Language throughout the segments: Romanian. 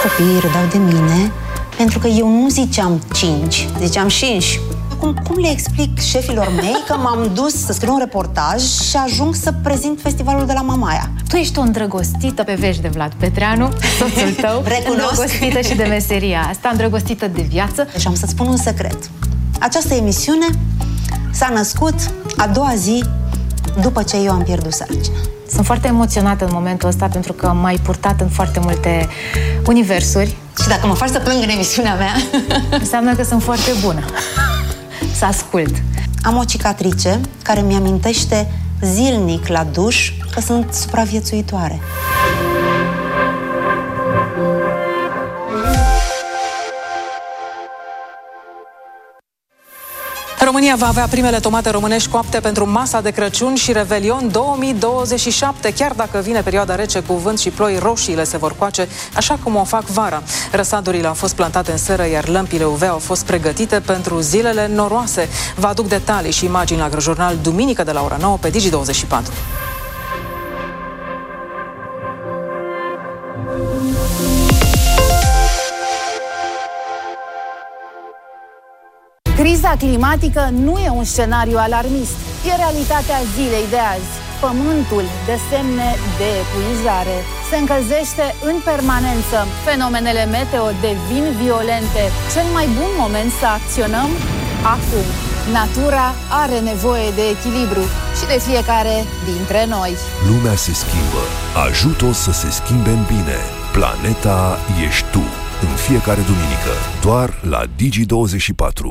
copiii râdeau de mine pentru că eu nu ziceam 5, ziceam 5. Cum le explic șefilor mei că m-am dus să scriu un reportaj și ajung să prezint festivalul de la Mamaia? Tu ești o îndrăgostită pe vești de Vlad Petreanu, soțul tău. Îndrăgostită și de meseria asta, îndrăgostită de viață. Deci am să-ți spun un secret. Această emisiune s-a născut a doua zi după ce eu am pierdut sarcina. Sunt foarte emoționată în momentul ăsta pentru că m-ai purtat în foarte multe universuri. Și dacă mă faci să plâng în emisiunea mea, înseamnă că sunt foarte bună să ascult. Am o cicatrice care mi-amintește zilnic la duș că sunt supraviețuitoare. România va avea primele tomate românești coapte pentru masa de Crăciun și Revelion 2027, chiar dacă vine perioada rece cu vânt și ploi, roșiile se vor coace așa cum o fac vara. Răsadurile au fost plantate în seră, iar lămpile UV au fost pregătite pentru zilele noroase. Vă aduc detalii și imagini la Agrojurnal duminică de la ora 9 pe Digi24. Criza climatică nu e un scenariu alarmist, e realitatea zilei de azi. Pământul de semne de epuizare se încălzește în permanență. Fenomenele meteo devin violente. Cel mai bun moment să acționăm? Acum. Natura are nevoie de echilibru și de fiecare dintre noi. Lumea se schimbă. Ajută-o să se schimbe în bine. Planeta ești tu. În fiecare duminică. Doar la Digi24.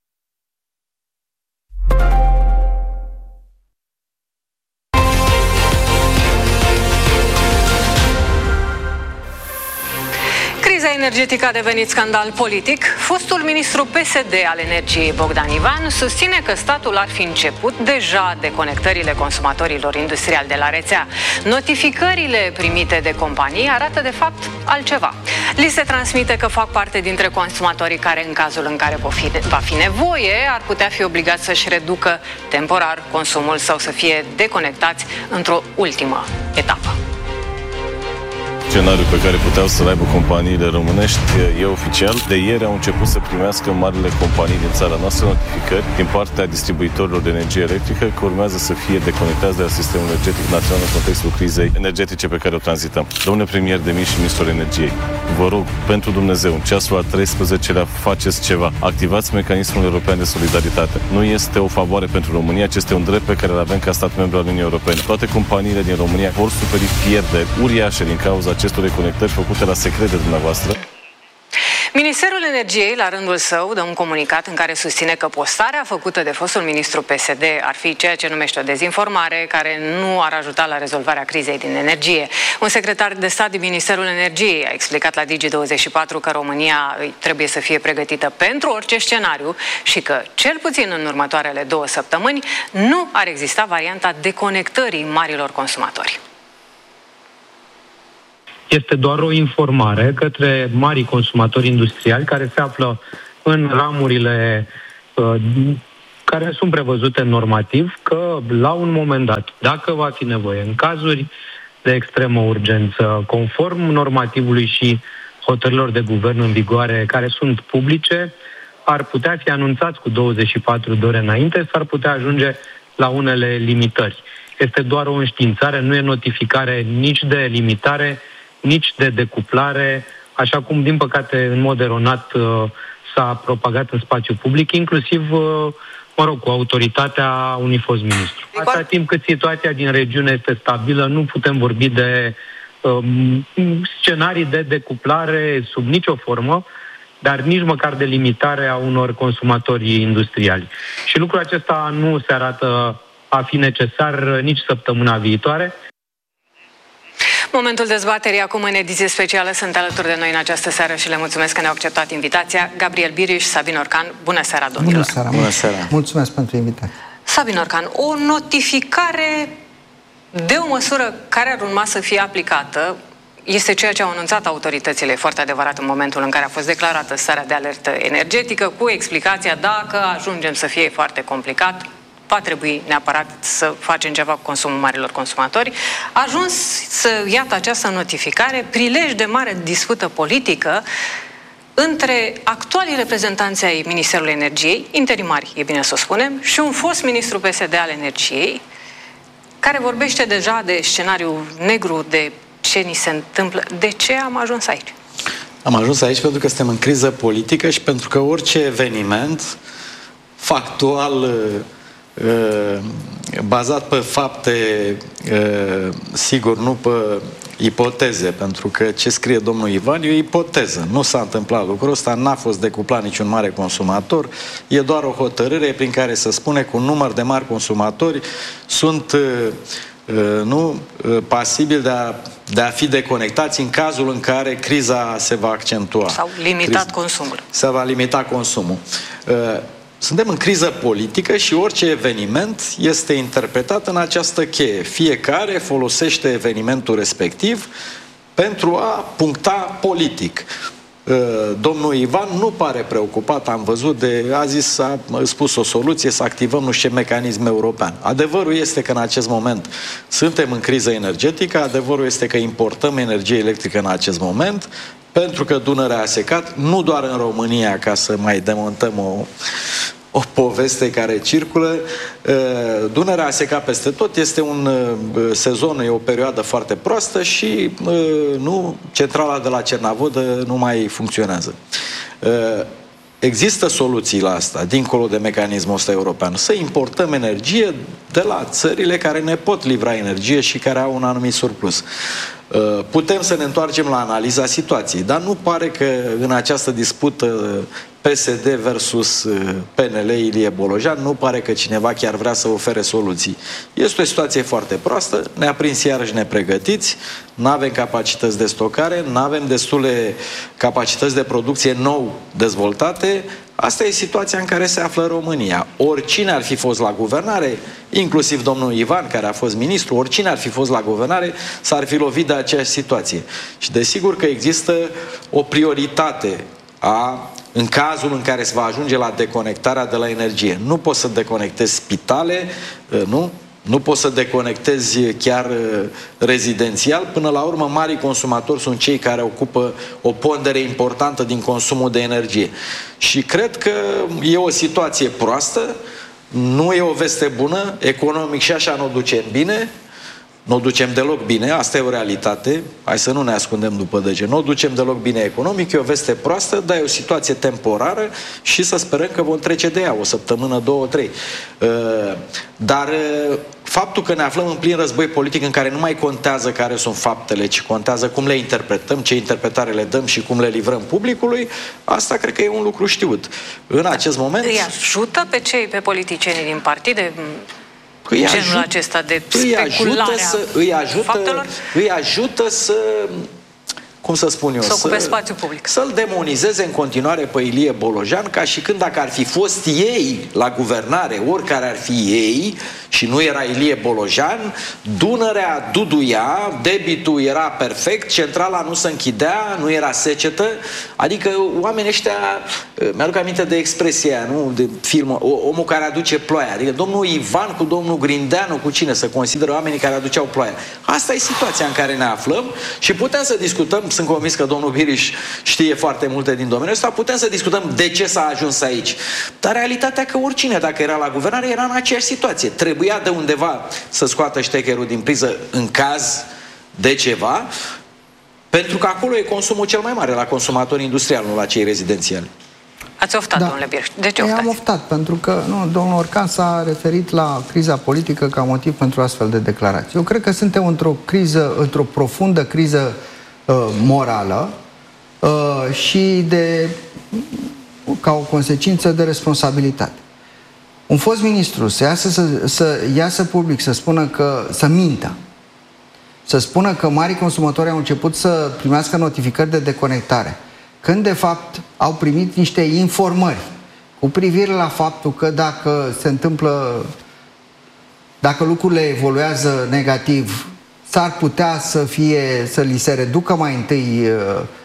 Criza energetică a devenit scandal politic. Fostul ministru PSD al energiei, Bogdan Ivan, susține că statul ar fi început deja deconectările consumatorilor industriali de la rețea. Notificările primite de companii arată de fapt altceva. Li se transmite că fac parte dintre consumatorii care, în cazul în care va fi nevoie, ar putea fi obligați să-și reducă temporar consumul sau să fie deconectați într-o ultimă etapă. Scenariul pe care puteau să-l aibă companiile românești e oficial. De ieri au început să primească marile companii din țara noastră notificări din partea distribuitorilor de energie electrică că urmează să fie deconectați de la sistemul energetic național în contextul crizei energetice pe care o tranzităm. Domnule premier Demis și ministrul energiei, vă rog, pentru Dumnezeu, în ceasul al 13-lea faceți ceva. Activați mecanismul european de solidaritate. Nu este o favoare pentru România, ci este un drept pe care îl avem ca stat membru al Uniunii Europene. Toate companiile din România vor suferi pierderi uriașe din cauza acestor reconectări făcute la secret de dumneavoastră. Ministerul Energiei, la rândul său, dă un comunicat în care susține că postarea făcută de fostul ministru PSD ar fi ceea ce numește o dezinformare care nu ar ajuta la rezolvarea crizei din energie. Un secretar de stat din Ministerul Energiei a explicat la Digi24 că România trebuie să fie pregătită pentru orice scenariu și că, cel puțin în următoarele 2 săptămâni, nu ar exista varianta deconectării marilor consumatori. Este doar o informare către marii consumatori industriali care se află în ramurile care sunt prevăzute normativ că la un moment dat, dacă va fi nevoie, în cazuri de extremă urgență, conform normativului și hotărârilor de guvern în vigoare care sunt publice, ar putea fi anunțați cu 24 de ore înainte, s-ar putea ajunge la unele limitări. Este doar o înștiințare, nu e notificare nici de limitare, nici de decuplare, așa cum, din păcate, în mod eronat s-a propagat în spațiu public, inclusiv, cu autoritatea unui fost ministru. Atâta timp cât situația din regiune este stabilă, nu putem vorbi de scenarii de decuplare sub nicio formă, dar nici măcar de limitare a unor consumatori industriali. Și lucrul acesta nu se arată a fi necesar nici săptămâna viitoare. Momentul dezbaterii acum în ediție specială. Sunt alături de noi în această seară și le mulțumesc că ne-au acceptat invitația. Gabriel Biriș, Sabin Orcan, bună seara, domnilor! Bună seara! Bună seara! Mulțumesc pentru invitație! Sabin Orcan, o notificare de o măsură care ar urma să fie aplicată este ceea ce au anunțat autoritățile, foarte adevărat, în momentul în care a fost declarată starea de alertă energetică, cu explicația dacă ajungem să fie foarte complicat, va trebui neapărat să facem ceva cu consumul marilor consumatori, a ajuns să iată această notificare, prilej de mare dispută politică între actualii reprezentanți ai Ministerului Energiei, interimari, e bine să o spunem, și un fost ministru PSD al Energiei, care vorbește deja de scenariu negru, de ce ni se întâmplă. De ce am ajuns aici? Am ajuns aici pentru că suntem în criză politică și pentru că orice eveniment factual, bazat pe fapte, sigur, nu pe ipoteze, pentru că ce scrie domnul Ivan e o ipoteză. Nu s-a întâmplat lucrul ăsta, n-a fost decuplat niciun mare consumator, e doar o hotărâre prin care se spune că un număr de mari consumatori sunt pasibili de a fi deconectați în cazul în care criza se va accentua. Sau limitat consumul. Se va limita consumul. Suntem în criză politică și orice eveniment este interpretat în această cheie. Fiecare folosește evenimentul respectiv pentru a puncta politic. Domnul Ivan nu pare preocupat, am văzut, a spus o soluție, să activăm nu știu ce mecanism european. Adevărul este că în acest moment suntem în criză energetică, adevărul este că importăm energie electrică în acest moment, pentru că Dunărea a secat, nu doar în România, ca să mai demontăm o poveste care circulă. Dunărea a secat peste tot, este un sezon, e o perioadă foarte proastă și centrala de la Cernavodă nu mai funcționează. Există soluții la asta, dincolo de mecanismul ăsta european. Să importăm energie de la țările care ne pot livra energie și care au un anumit surplus. Putem să ne întoarcem la analiza situației, dar nu pare că în această dispută PSD versus PNL Ilie Bolojan, nu pare că cineva chiar vrea să ofere soluții. Este o situație foarte proastă, ne-a prins iarăși nepregătiți, nu avem capacități de stocare, nu avem destule capacități de producție nou dezvoltate. Asta e situația în care se află România. Oricine ar fi fost la guvernare, inclusiv domnul Ivan, care a fost ministru, oricine ar fi fost la guvernare, s-ar fi lovit de aceeași situație. Și desigur că există o prioritate în cazul în care se va ajunge la deconectarea de la energie. Nu poți să deconectezi spitale, nu poți să deconectezi chiar rezidențial. Până la urmă, marii consumatori sunt cei care ocupă o pondere importantă din consumul de energie. Și cred că e o situație proastă, nu e o veste bună, economic și așa nu o ducem bine, nu o ducem deloc bine, asta e o realitate, hai să nu ne ascundem după dege, nu o ducem deloc bine economic, e o veste proastă, dar e o situație temporară și să sperăm că vom trece de ea, o săptămână, 2-3. Dar faptul că ne aflăm în plin război politic în care nu mai contează care sunt faptele, ci contează cum le interpretăm, ce interpretare le dăm și cum le livrăm publicului, asta cred că e un lucru știut. În acest moment... Îi ajută pe politicienii din partide genul acesta de speculare îi ajută să, cum să spun eu, să ocupe spațiu public. Să-l demonizeze în continuare pe Ilie Bolojan, ca și când dacă ar fi fost ei la guvernare, oricare ar fi ei, și nu era Ilie Bolojan, Dunărea duduia, debitul era perfect, centrala nu se închidea, nu era secetă, adică oamenii ăștia, mi-aduc aminte de expresia, nu, de film, omul care aduce ploaia, adică domnul Ivan cu domnul Grindeanu, cu cine se consideră oamenii care aduceau ploaia. Asta e situația în care ne aflăm și putem să discutăm, sunt convins că domnul Biriș știe foarte multe din domeniul ăsta, putem să discutăm de ce s-a ajuns aici. Dar realitatea că oricine, dacă era la guvernare, era în aceeași situație. Trebuia de undeva să scoată ștecherul din priză în caz de ceva, pentru că acolo e consumul cel mai mare, la consumatori industriali, nu la cei rezidențiali. Ați oftat, domnule Biriș. De ce oftați? Am oftat, pentru că domnul Orcan s-a referit la criza politică ca motiv pentru astfel de declarații. Eu cred că suntem într-o criză, într-o profundă criză morală și ca o consecință de responsabilitate. Un fost ministru să iasă public, să spună să mintă, să spună că marii consumatori au început să primească notificări de deconectare, când de fapt au primit niște informări cu privire la faptul că dacă se întâmplă, dacă lucrurile evoluează negativ, s-ar putea să li se reducă mai întâi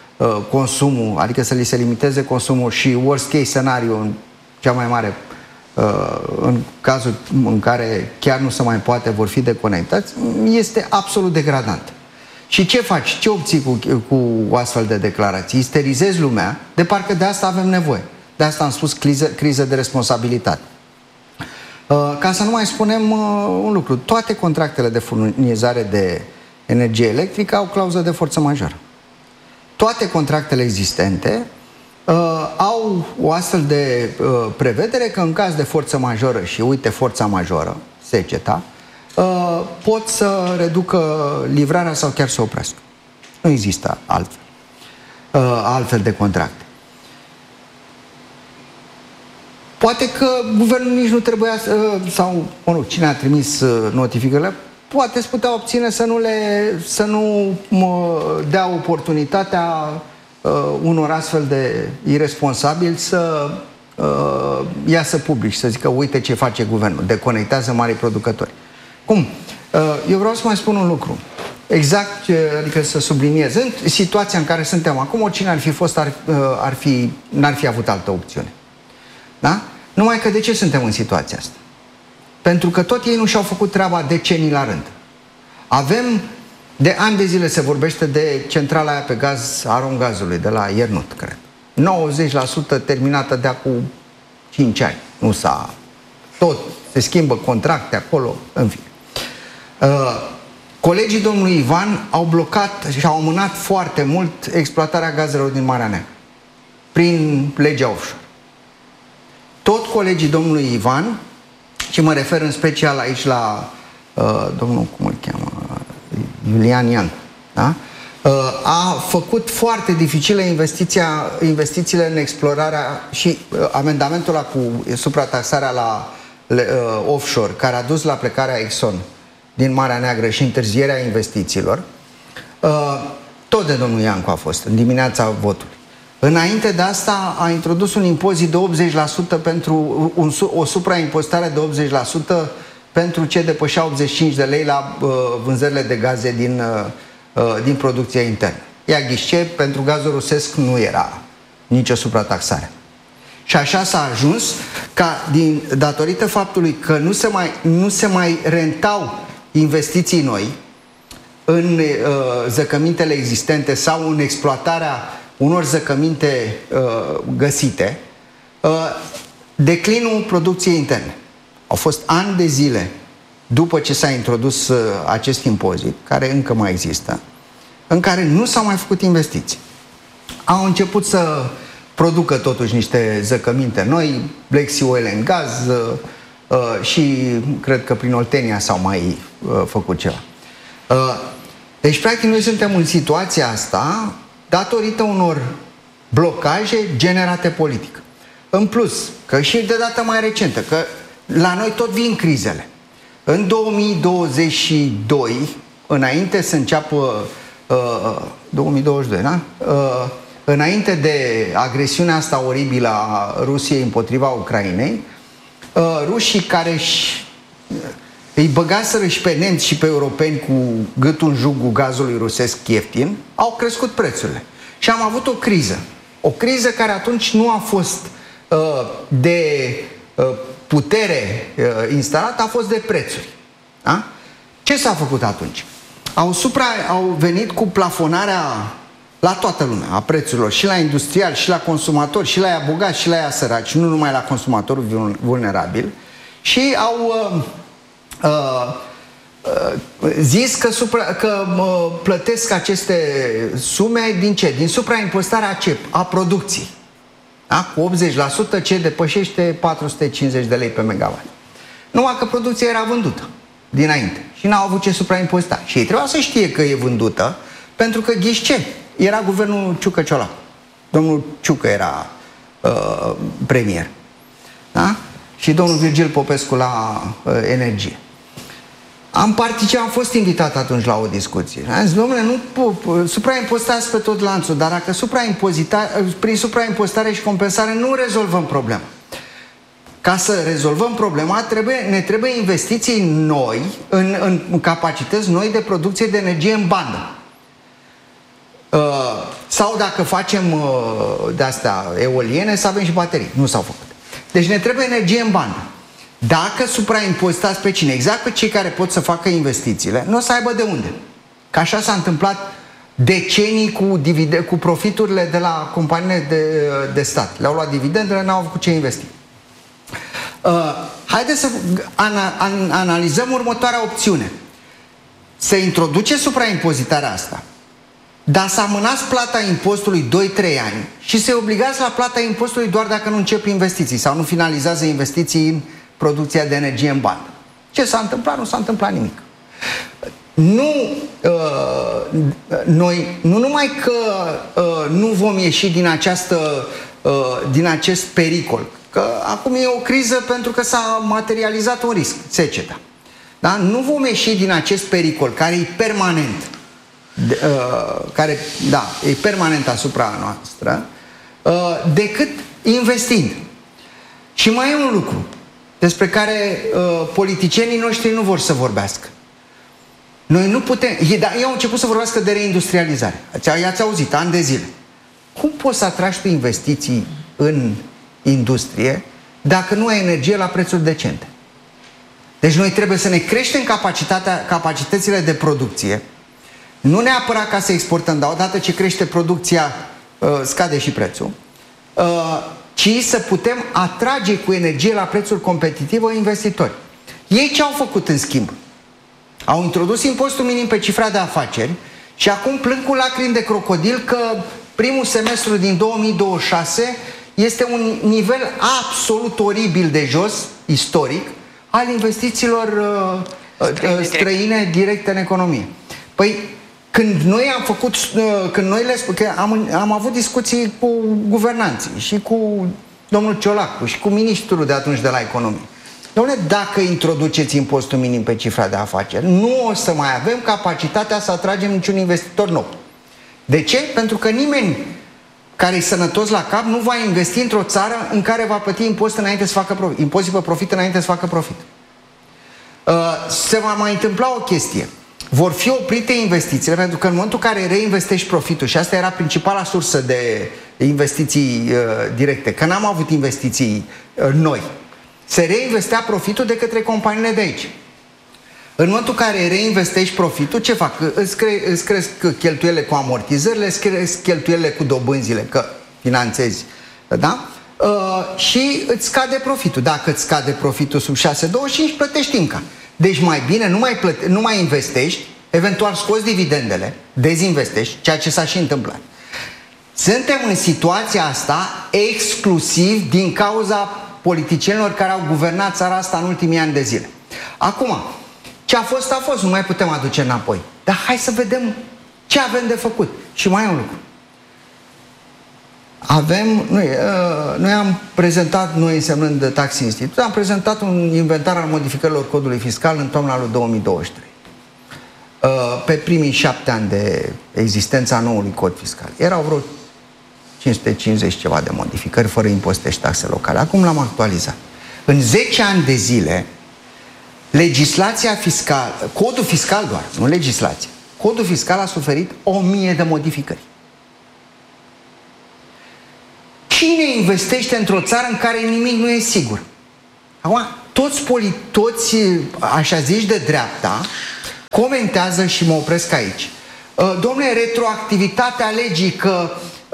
consumul, adică să li se limiteze consumul și worst case scenario, în cea mai mare în cazul în care chiar nu se mai poate, vor fi deconectați, este absolut degradant. Și ce faci? Ce obții cu astfel de declarații? Isterizezi lumea, de parcă de asta avem nevoie. De asta am spus criză de responsabilitate. Ca să nu mai spunem un lucru, toate contractele de furnizare de energie electrică au clauză de forță majoră. Toate contractele existente au o astfel de prevedere că în caz de forță majoră, și uite forța majoră, seceta, pot să reducă livrarea sau chiar să oprească. Nu există altfel de contracte. Poate că guvernul nici nu trebuia sau, cine a trimis notificările, poate să putea obține să nu dea oportunitatea unor astfel de irresponsabili să iasă public și să zică uite ce face guvernul, deconectează marii producători. Cum? Eu vreau să mai spun un lucru. Exact, adică să subliniez. În situația în care suntem acum, oricine ar fi fost, n-ar fi avut altă opțiune. Da? Numai că de ce suntem în situația asta? Pentru că tot ei nu și-au făcut treaba decenii la rând. Avem, de ani de zile se vorbește de centrala aia pe gaz, Aromgazului, de la Iernut, cred. 90% terminată de acum 5 ani. Nu s-a... Tot se schimbă contracte acolo, în fine. Colegii domnului Ivan au blocat și au amânat foarte mult exploatarea gazelor din Marea Neagră prin legea offshore. Tot colegii domnului Ivan, și mă refer în special aici la domnul, cum îl cheamă, Iulian Ian, da? A făcut foarte dificilă investițiile în explorarea și amendamentul ăla cu suprataxarea la offshore, care a dus la plecarea Exxon din Marea Neagră și întârzierea investițiilor, tot de domnul Iancu a fost, în dimineața votului. Înainte de asta a introdus un impozit de 80% pentru o supraimpozitare de 80% pentru ce depășea 85 de lei la vânzările de gaze din producția internă. Ia ghișe, pentru gazul rusesc nu era nicio suprataxare. Și așa s-a ajuns ca, datorită faptului că nu se mai rentau investiții noi în zăcămintele existente sau în exploatarea unor zăcăminte găsite, declinul producției interne. Au fost ani de zile după ce s-a introdus acest impozit, care încă mai există, în care nu s-au mai făcut investiții. Au început să producă totuși niște zăcăminte noi, Black Sea Oil and Gas, și cred că prin Oltenia s-au mai făcut ceva. Deci, practic, noi suntem în situația asta datorită unor blocaje generate politic. În plus, că și de data mai recentă, că la noi tot vin crizele. În 2022, înainte să înceapă 2022, da? Înainte de agresiunea asta oribilă a Rusiei împotriva Ucrainei, rușii care îi băgaseră și pe nemți și pe europeni cu gâtul în jugul gazului rusesc ieftin, au crescut prețurile. Și am avut o criză. O criză care atunci nu a fost de putere instalată, a fost de prețuri. Da? Ce s-a făcut atunci? Au venit cu plafonarea la toată lumea a prețurilor, și la industrial, și la consumatori, și la ea bogați, și la ea săraci, nu numai la consumatorul vulnerabil, și au zis că plătesc aceste sume din ce? Din supraimpozitarea a producției. Da? Cu 80% ce depășește 450 de lei pe megawatt. Numai că producția era vândută dinainte și n-au avut ce supraimpozita. Și ei trebuia să știe că e vândută, pentru că ghiși ce? Era guvernul Ciucă-Ciolacu. Domnul Ciucă era premier. Da? Și domnul Virgil Popescu la energie. Am fost invitat atunci la o discuție. Am zis, domnule, nu supraimpozitați pe tot lanțul, dar dacă prin supraimpozitare și compensare nu rezolvăm problema. Ca să rezolvăm problema, ne trebuie investiții noi, în capacități noi de producție de energie în bandă. Sau dacă facem de-astea eoliene, să avem și baterii. Nu s-au făcut. Deci ne trebuie energie în bandă. Dacă supraimpozitați pe cine? Exact pe cei care pot să facă investițiile, nu o să aibă de unde. Că așa s-a întâmplat decenii cu profiturile de la companiile de stat. Le-au luat dividendele, n-au avut cu ce investi. Haideți să analizăm următoarea opțiune. Să introduce supraimpozitarea asta, dar să amânați plata impostului 2-3 ani și să-i obligați la plata impostului doar dacă nu încep investiții sau nu finalizează investiții în producția de energie în bandă. Ce s-a întâmplat? Nu s-a întâmplat nimic. Noi nu numai că nu vom ieși din acest pericol, că acum e o criză pentru că s-a materializat un risc, seceta. Da? Nu vom ieși din acest pericol care e permanent, e permanent asupra noastră, decât investind. Și mai e un lucru despre care politicienii noștri nu vor să vorbească. Noi nu putem... Ei au început să vorbească de reindustrializare. I-ați auzit, ani de zile. Cum poți să atragi tu investiții în industrie dacă nu ai energie la prețuri decente? Deci noi trebuie să ne creștem capacitățile de producție, nu neapărat ca să exportăm, dar odată ce crește producția, scade și prețul, ci să putem atrage cu energie la prețuri competitive investitori. Ei ce au făcut în schimb? Au introdus impozitul minim pe cifra de afaceri și acum plâng cu lacrimi de crocodil că primul semestru din 2026 este un nivel absolut oribil de jos, istoric, al investițiilor străine directe în economie. Păi, când noi am făcut, am avut discuții cu guvernanții și cu domnul Ciolacu și cu ministrul de atunci de la economie. Dom'le, dacă introduceți impozitul minim pe cifra de afaceri, nu o să mai avem capacitatea să atragem niciun investitor nou. De ce? Pentru că nimeni care e sănătos la cap nu va investi într-o țară în care va plăti impozit înainte să facă profit. Impozit pe profit înainte să facă profit. Se va mai întâmpla o chestie. Vor fi oprite investițiile, pentru că în momentul în care reinvestești profitul, și asta era principala sursă de investiții directe, că n-am avut investiții noi, se reinvestea profitul de către companiile de aici. În momentul în care reinvestești profitul, ce fac? Îți cresc cheltuielile cu amortizările, îți cresc cheltuielile cu dobânzile, că finanțezi, da? Și îți scade profitul. Dacă îți scade profitul sub 6,25, plătești INCA. Deci mai bine nu mai investești, eventual scoți dividendele, dezinvestești, ceea ce s-a și întâmplat. Suntem în situația asta exclusiv din cauza politicienilor care au guvernat țara asta în ultimii ani de zile. Acum, ce a fost, a fost, nu mai putem aduce înapoi. Dar hai să vedem ce avem de făcut. Și mai e un lucru. Noi am prezentat, noi însemnând de Tax Institute, am prezentat un inventar al modificărilor codului fiscal în toamna lui 2023. Pe primii 7 ani de existența noului cod fiscal. Erau vreo 550 ceva de modificări fără impozite și taxe locale. Acum l-am actualizat. În 10 ani de zile, legislația fiscală, codul fiscal doar, nu legislația, codul fiscal a suferit 1000 de modificări. Cine investește într-o țară în care nimic nu e sigur? Acum, toți așa zici de dreapta comentează și mă opresc aici. Dom'le, retroactivitatea legii că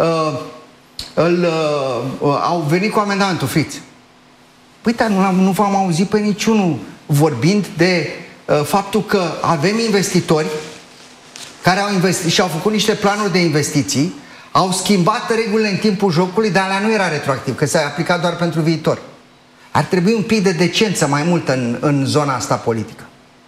au venit cu amendamentul, Friț. Păi, dar nu v-am auzit pe niciunul vorbind de faptul că avem investitori care au investit și au făcut niște planuri de investiții, au schimbat regulile în timpul jocului, dar alea nu era retroactiv, că s-a aplicat doar pentru viitor. Ar trebui un pic de decență mai mult în zona asta politică.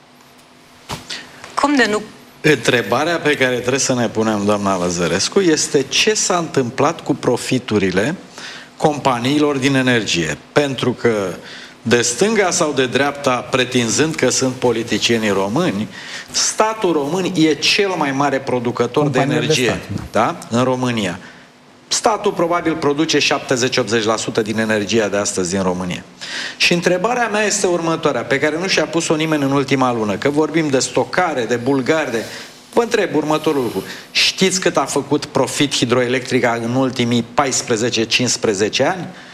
Cum de nu? Întrebarea pe care trebuie să ne punem, doamna Lăzărescu, este ce s-a întâmplat cu profiturile companiilor din energie. Pentru că de stânga sau de dreapta, pretinzând că sunt politicienii români, statul român e cel mai mare producător de energie în România. Statul probabil produce 70-80% din energia de astăzi din România. Și întrebarea mea este următoarea, pe care nu și-a pus-o nimeni în ultima lună, că vorbim de stocare, de bulgari, de... Vă întreb următorul lucru. Știți cât a făcut profit Hidroelectrica în ultimii 14-15 ani?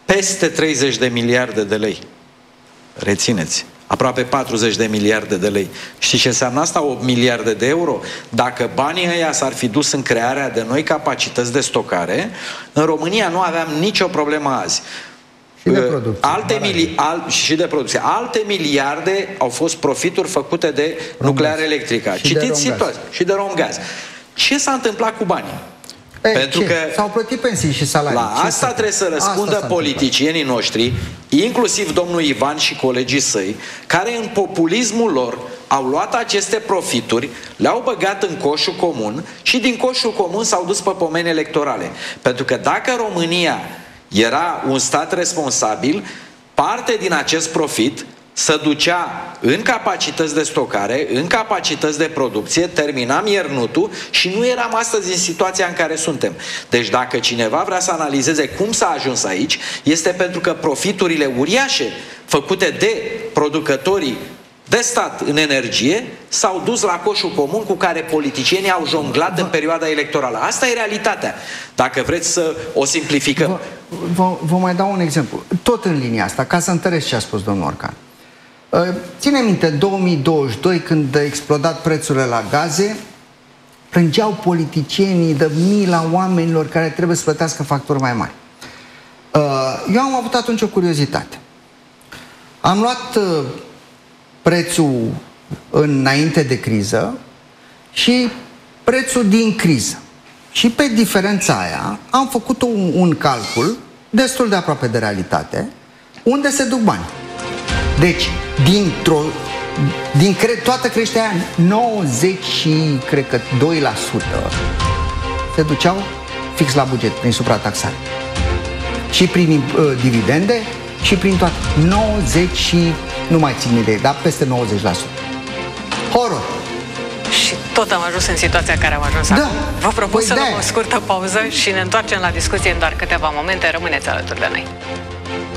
peste 30 de miliarde de lei. Rețineți. Aproape 40 de miliarde de lei. Știți ce înseamnă asta? 8 miliarde de euro. Dacă banii ăia s-ar fi dus în crearea de noi capacități de stocare, în România nu aveam nicio problemă azi. Și de producție. Și de producție. Alte miliarde au fost profituri făcute de nuclear electrică. Citiți situația. Și de Romgaz. Ce s-a întâmplat cu banii? Pentru că s-au plătit pensii și salarii. La asta trebuie să răspundă politicienii noștri, inclusiv domnul Ivan și colegii săi, care în populismul lor au luat aceste profituri, le-au băgat în coșul comun și din coșul comun s-au dus pe pomeni electorale. Pentru că dacă România era un stat responsabil, parte din acest profit se ducea în capacități de stocare, în capacități de producție, terminam iernutul și nu eram astăzi în situația în care suntem. Deci dacă cineva vrea să analizeze cum s-a ajuns aici, este pentru că profiturile uriașe făcute de producătorii de stat în energie s-au dus la coșul comun cu care politicienii au jonglat în perioada electorală. Asta e realitatea. Dacă vreți să o simplificăm. Vă mai dau un exemplu. Tot în linia asta, ca să întăresc ce a spus domnul Orcan. Ține minte, 2022, când a explodat prețurile la gaze, plângeau politicienii de mila oamenilor care trebuie să plătească facturi mai mari. Eu am avut atunci o curiozitate. Am luat prețul înainte de criză și prețul din criză. Și pe diferența aia am făcut un calcul destul de aproape de realitate, unde se duc bani. Deci, toată creșterea, 92% se duceau fix la buget, prin suprataxare. Și prin dividende, și prin toate. 90, nu mai țin idei, dar peste 90%. Horror! Și tot am ajuns în situația în care am ajuns acum. Vă propun să luăm o scurtă pauză și ne întoarcem la discuție în doar câteva momente. Rămâneți alături de noi.